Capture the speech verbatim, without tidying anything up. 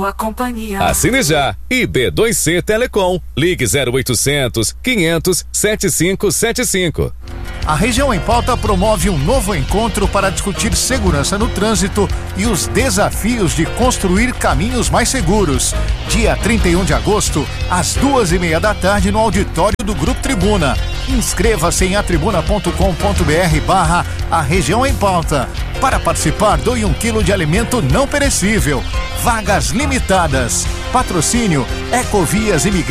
A companhia. Assine já. I B dois C Telecom. Ligue zero oitocentos, quinhentos, setenta e cinco setenta e cinco. A Região em Pauta promove um novo encontro para discutir segurança no trânsito e os desafios de construir caminhos mais seguros. Dia trinta e um de agosto, às duas e meia da tarde, no auditório do Grupo Tribuna. Inscreva-se em atribuna ponto com ponto br barra a Região em Pauta. Para participar, doe um quilo de alimento não perecível. Vagas limitadas. Patrocínio Ecovias Imigrantes.